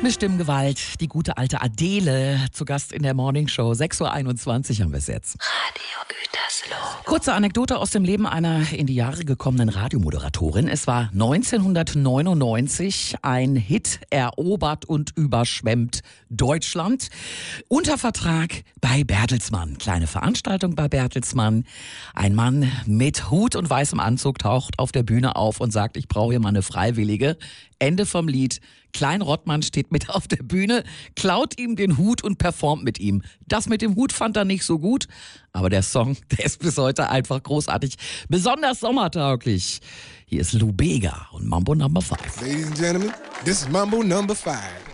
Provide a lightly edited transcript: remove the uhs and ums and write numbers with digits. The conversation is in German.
Eine Stimmgewalt, die gute alte Adele, zu Gast in der Morning Show. 6:21 Uhr haben wir es jetzt. Radio Gütersloh. Kurze Anekdote aus dem Leben einer in die Jahre gekommenen Radiomoderatorin. Es war 1999, ein Hit erobert und überschwemmt Deutschland. Unter Vertrag bei Bertelsmann. Kleine Veranstaltung bei Bertelsmann. Ein Mann mit Hut und weißem Anzug taucht auf der Bühne auf und sagt, ich brauche hier mal eine Freiwillige. Ende vom Lied. Klein Rottmann steht mit auf der Bühne, klaut ihm den Hut und performt mit ihm. Das mit dem Hut fand er nicht so gut, aber der Song, der ist bis heute einfach großartig, besonders sommertauglich. Hier ist Lou Bega und Mambo Number 5. Ladies and gentlemen, this is Mambo Number 5.